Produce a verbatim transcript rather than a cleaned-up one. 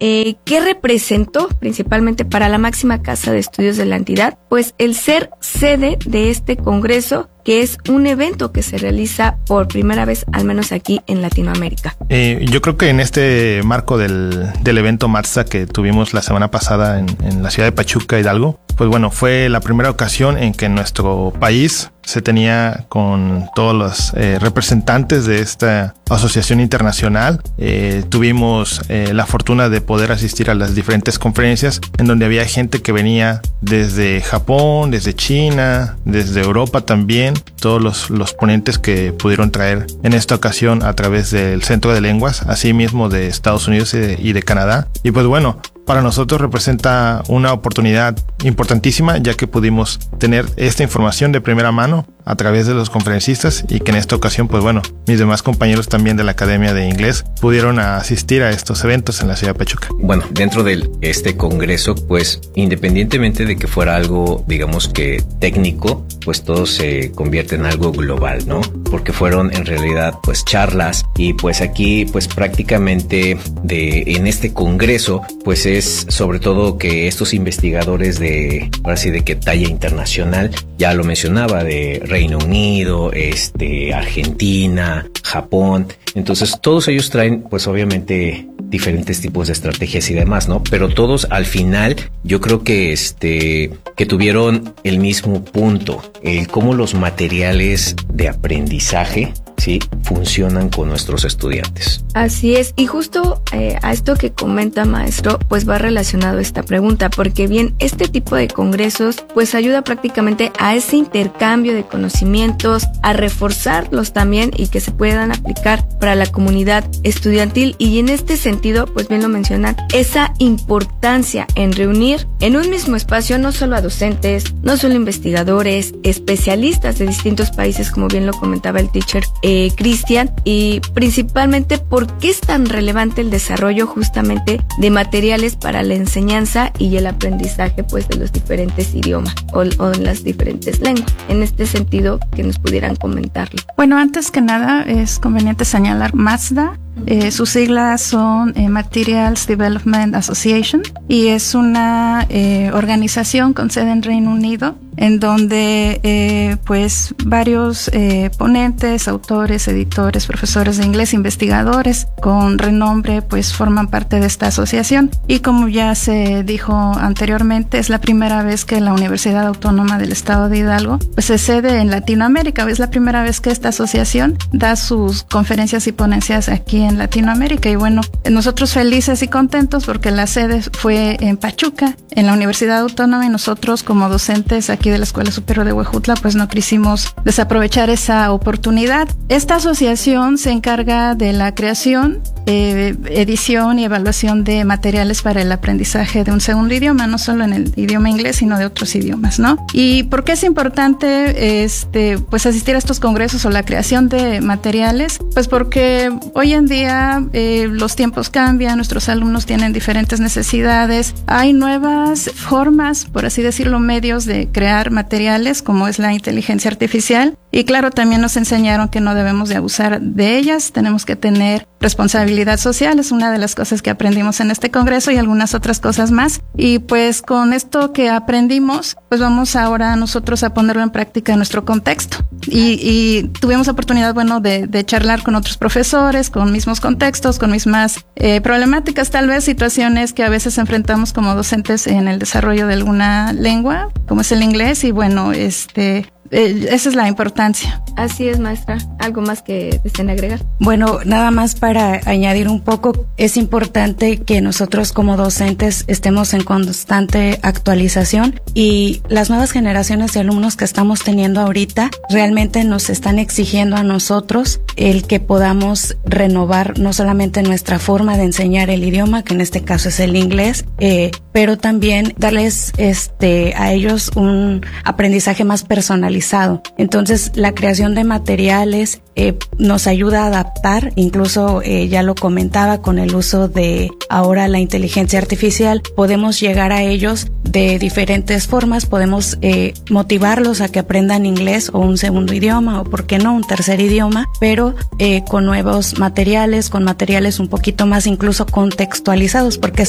Eh, ¿Qué representó principalmente para la máxima casa de estudios de la entidad? Pues el ser sede de este congreso, que es un evento que se realiza por primera vez, al menos aquí en Latinoamérica. Eh, yo creo que en este marco del, del evento MATSA que tuvimos la semana pasada en, en la ciudad de Pachuca, Hidalgo, pues bueno, fue la primera ocasión en que nuestro país se tenía con todos los eh, representantes de esta asociación internacional. Eh, tuvimos eh, la fortuna de poder asistir a las diferentes conferencias en donde había gente que venía desde Japón, desde China, desde Europa también, todos los, los ponentes que pudieron traer en esta ocasión a través del Centro de Lenguas, así mismo de Estados Unidos y de, y de Canadá. Y pues bueno, para nosotros representa una oportunidad importantísima, ya que pudimos tener esta información de primera mano a través de los conferencistas y que en esta ocasión, pues bueno, mis demás compañeros también de la Academia de Inglés pudieron asistir a estos eventos en la ciudad de Pachuca. Bueno, dentro de este congreso, pues independientemente de que fuera algo, digamos que técnico, pues todo se convierte en algo global, ¿no? Porque fueron en realidad pues charlas y pues aquí pues prácticamente de en este congreso pues es sobre todo que estos investigadores de, ahora sí de que talla internacional, ya lo mencionaba, de Reino Unido, este, Argentina, Japón. Entonces todos ellos traen pues obviamente diferentes tipos de estrategias y demás, ¿no? Pero todos al final yo creo que este que tuvieron el mismo punto, el cómo los materiales de aprendizaje sí funcionan con nuestros estudiantes. Así es, y justo eh, a esto que comenta maestro, pues va relacionado esta pregunta, porque bien, este tipo de congresos pues ayuda prácticamente a ese intercambio de conocimientos, a reforzarlos también y que se puedan aplicar para la comunidad estudiantil, y en este sentido, pues bien lo mencionan, esa importancia en reunir en un mismo espacio no solo a docentes, no solo investigadores, especialistas de distintos países, como bien lo comentaba el teacher eh, Cristian, y principalmente por qué es tan relevante el desarrollo justamente de materiales para la enseñanza y el aprendizaje pues de los diferentes idiomas o, o en las diferentes lenguas. En este sentido, que nos pudieran comentarlo. Bueno, antes que nada es conveniente señalar MATSDA. Eh, sus siglas son eh, Materials Development Association y es una eh, organización con sede en Reino Unido en donde eh, pues varios eh, ponentes, autores, editores, profesores de inglés, investigadores con renombre pues forman parte de esta asociación, y como ya se dijo anteriormente, es la primera vez que la Universidad Autónoma del Estado de Hidalgo pues se sede en Latinoamérica. Es la primera vez que esta asociación da sus conferencias y ponencias aquí en Latinoamérica, y bueno, nosotros felices y contentos porque la sede fue en Pachuca, en la Universidad Autónoma, y nosotros como docentes aquí de la Escuela Superior de Huejutla pues no quisimos desaprovechar esa oportunidad. Esta asociación se encarga de la creación, eh, edición y evaluación de materiales para el aprendizaje de un segundo idioma, no solo en el idioma inglés sino de otros idiomas, ¿no? ¿Y por qué es importante este pues asistir a estos congresos o la creación de materiales? Pues porque hoy en día eh, los tiempos cambian, nuestros alumnos tienen diferentes necesidades, hay nuevas formas, por así decirlo, medios de crear materiales como es la inteligencia artificial, y claro, también nos enseñaron que no debemos de abusar de ellas, tenemos que tener responsabilidad social, es una de las cosas que aprendimos en este congreso y algunas otras cosas más, y pues con esto que aprendimos pues vamos ahora nosotros a ponerlo en práctica en nuestro contexto, y, y tuvimos oportunidad bueno de, de charlar con otros profesores con mismos contextos, con mismas eh, problemáticas, tal vez situaciones que a veces enfrentamos como docentes en el desarrollo de alguna lengua como es el inglés, y bueno, este Eh, esa es la importancia. Así es, maestra. ¿Algo más que deseen agregar? Bueno, nada más para añadir un poco, es importante que nosotros como docentes estemos en constante actualización, y las nuevas generaciones de alumnos que estamos teniendo ahorita realmente nos están exigiendo a nosotros el que podamos renovar no solamente nuestra forma de enseñar el idioma, que en este caso es el inglés, eh, pero también darles este a ellos un aprendizaje más personalizado. Entonces, la creación de materiales eh, nos ayuda a adaptar, incluso eh, ya lo comentaba, con el uso de ahora la inteligencia artificial, podemos llegar a ellos de diferentes formas, podemos eh, motivarlos a que aprendan inglés o un segundo idioma, o por qué no, un tercer idioma, pero eh, con nuevos materiales, con materiales un poquito más incluso contextualizados, porque